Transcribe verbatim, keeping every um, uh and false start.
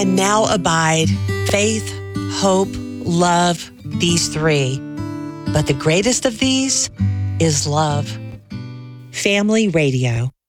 And now abide faith, hope, love, these three. But the greatest of these is love. Family Radio.